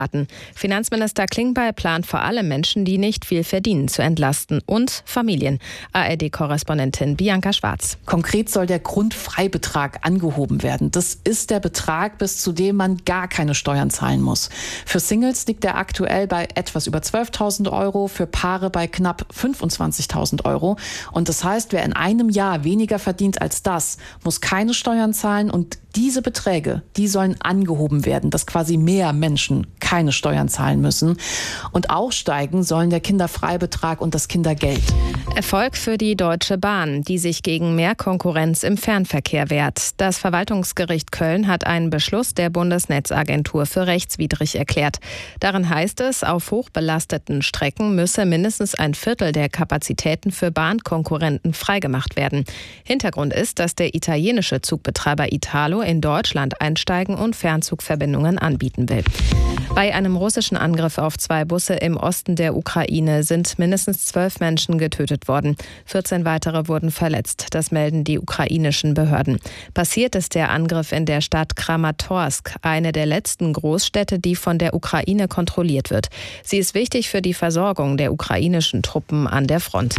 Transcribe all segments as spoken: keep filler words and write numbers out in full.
Finanzminister Klingbeil plant vor allem Menschen, die nicht viel verdienen, zu entlasten und Familien. A R D-Korrespondentin Bianca Schwarz. Konkret soll der Grundfreibetrag angehoben werden. Das ist der Betrag, bis zu dem man gar keine Steuern zahlen muss. Für Singles liegt er aktuell bei etwas über zwölftausend Euro, für Paare bei knapp fünfundzwanzigtausend Euro. Und das heißt, wer in einem Jahr weniger verdient als das, muss keine Steuern zahlen, und diese Beträge, die sollen angehoben werden, dass quasi mehr Menschen keine Steuern zahlen müssen. Und auch steigen sollen der Kinderfreibetrag und das Kindergeld. Erfolg für die Deutsche Bahn, die sich gegen mehr Konkurrenz im Fernverkehr wehrt. Das Verwaltungsgericht Köln hat einen Beschluss der Bundesnetzagentur für rechtswidrig erklärt. Darin heißt es, auf hochbelasteten Strecken müsse mindestens ein Viertel der Kapazitäten für Bahnkonkurrenten freigemacht werden. Hintergrund ist, dass der italienische Zugbetreiber Italo in Deutschland einsteigen und Fernzugverbindungen anbieten will. Bei einem russischen Angriff auf zwei Busse im Osten der Ukraine sind mindestens zwölf Menschen getötet worden. vierzehn weitere wurden verletzt. Das melden die ukrainischen Behörden. Passiert ist der Angriff in der Stadt Kramatorsk, eine der letzten Großstädte, die von der Ukraine kontrolliert wird. Sie ist wichtig für die Versorgung der ukrainischen Truppen an der Front.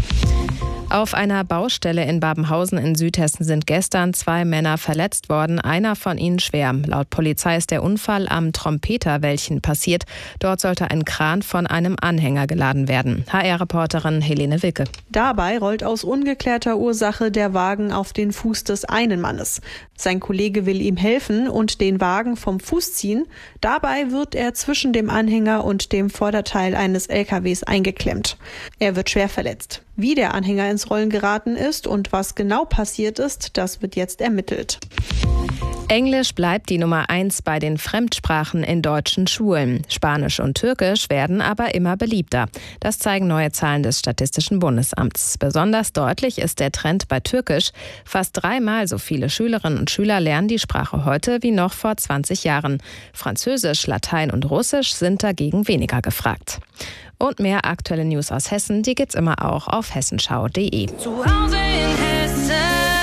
Auf einer Baustelle in Babenhausen in Südhessen sind gestern zwei Männer verletzt worden, einer von ihnen schwer. Laut Polizei ist der Unfall am Trompeterwäldchen passiert. Dort sollte ein Kran von einem Anhänger geladen werden. H R-Reporterin Helene Wilke. Dabei rollt aus ungeklärter Ursache der Wagen auf den Fuß des einen Mannes. Sein Kollege will ihm helfen und den Wagen vom Fuß ziehen. Dabei wird er zwischen dem Anhänger und dem Vorderteil eines L K Ws eingeklemmt. Er wird schwer verletzt. Wie der Anhänger ins Rollen geraten ist und was genau passiert ist, das wird jetzt ermittelt. Englisch bleibt die Nummer eins bei den Fremdsprachen in deutschen Schulen. Spanisch und Türkisch werden aber immer beliebter. Das zeigen neue Zahlen des Statistischen Bundesamts. Besonders deutlich ist der Trend bei Türkisch. Fast dreimal so viele Schülerinnen und Schüler lernen die Sprache heute wie noch vor zwanzig Jahren. Französisch, Latein und Russisch sind dagegen weniger gefragt. Und mehr aktuelle News aus Hessen, die gibt's immer auch auf hessenschau punkt de. Zu Hause in Hessen.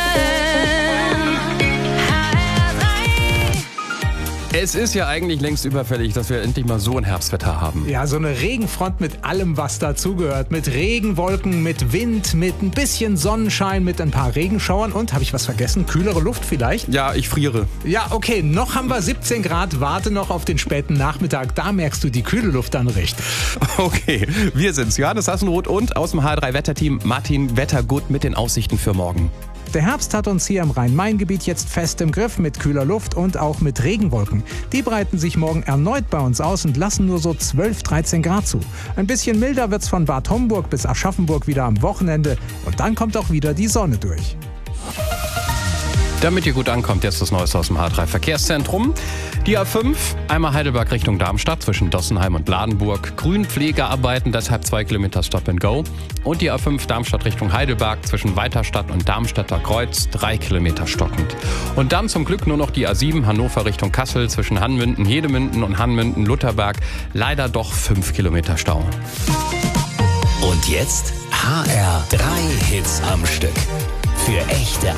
Es ist ja eigentlich längst überfällig, dass wir endlich mal so ein Herbstwetter haben. Ja, so eine Regenfront mit allem, was dazugehört. Mit Regenwolken, mit Wind, mit ein bisschen Sonnenschein, mit ein paar Regenschauern und, habe ich was vergessen, kühlere Luft vielleicht? Ja, ich friere. Ja, okay, noch haben wir siebzehn Grad, warte noch auf den späten Nachmittag, da merkst du die kühle Luft dann richtig. Okay, wir sind's, Johannes Hassenroth und aus dem H drei Wetterteam Martin Wettergut mit den Aussichten für morgen. Der Herbst hat uns hier im Rhein-Main-Gebiet jetzt fest im Griff mit kühler Luft und auch mit Regenwolken. Die breiten sich morgen erneut bei uns aus und lassen nur so zwölf, dreizehn Grad zu. Ein bisschen milder wird's von Bad Homburg bis Aschaffenburg wieder am Wochenende und dann kommt auch wieder die Sonne durch. Damit ihr gut ankommt, jetzt das Neueste aus dem H drei Verkehrszentrum. Die A fünf, einmal Heidelberg Richtung Darmstadt zwischen Dossenheim und Ladenburg. Grünpflegearbeiten, deshalb zwei Kilometer Stop and Go. Und die A fünf Darmstadt Richtung Heidelberg zwischen Weiterstadt und Darmstädter Kreuz, drei Kilometer stockend. Und dann zum Glück nur noch die A sieben Hannover Richtung Kassel zwischen Hanmünden, Hedemünden und Hanmünden-Lutherberg. Leider doch fünf Kilometer Stau. Und jetzt H R drei Hits am Stück. Für echte